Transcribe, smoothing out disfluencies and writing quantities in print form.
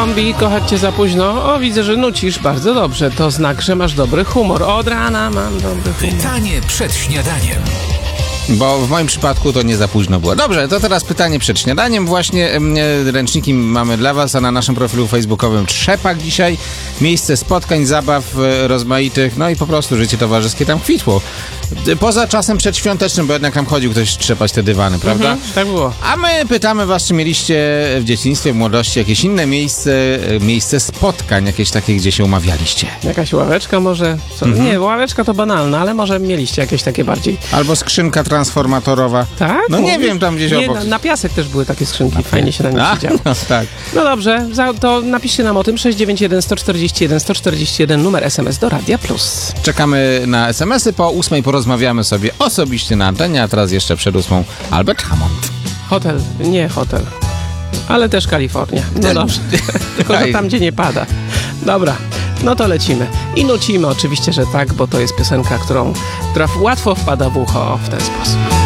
Kombi, kochać cię za późno. O, widzę, że nucisz. Bardzo dobrze. To znak, że masz dobry humor. Od rana mam dobry humor. Pytanie przed śniadaniem. Bo w moim przypadku to nie za późno było. Dobrze, to teraz pytanie przed śniadaniem. Właśnie ręczniki mamy dla was, a na naszym profilu facebookowym trzepak dzisiaj. Miejsce spotkań, zabaw rozmaitych, no i po prostu życie towarzyskie tam kwitło. Poza czasem przedświątecznym, bo jednak tam chodził ktoś trzepać te dywany, prawda? Tak było. A my pytamy was, czy mieliście w dzieciństwie, w młodości jakieś inne miejsce spotkań, jakieś takie, gdzie się umawialiście? Jakaś ławeczka może? Co? Nie, ławeczka to banalna, ale może mieliście jakieś takie bardziej... Albo skrzynka transformatorowa. Tak? No nie wiem, tam gdzieś nie, obok. na piasek też były takie skrzynki, fajnie się na nich siedziało. No, tak. No dobrze, to napiszcie nam o tym 691 141 141 numer SMS do Radia Plus. Czekamy na SMS-y, po 8 porozmawiamy sobie osobiście na antenie, a teraz jeszcze przed 8 Albert Hammond. Nie hotel, ale też Kalifornia. No dobrze, tylko że tam, gdzie nie pada. Dobra, no to lecimy. I nucimy oczywiście, że tak, bo to jest piosenka, która łatwo wpada w ucho w ten sposób.